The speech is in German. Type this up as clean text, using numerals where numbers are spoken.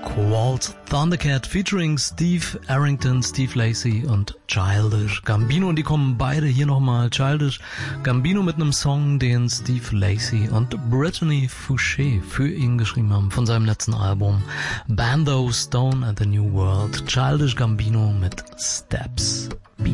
Called Thundercat featuring Steve Arrington, Steve Lacy und Childish Gambino. Und die kommen beide hier nochmal. Childish Gambino mit einem Song, den Steve Lacy und Brittany Fouché für ihn geschrieben haben von seinem letzten Album Bando Stone and the New World. Childish Gambino mit Steps.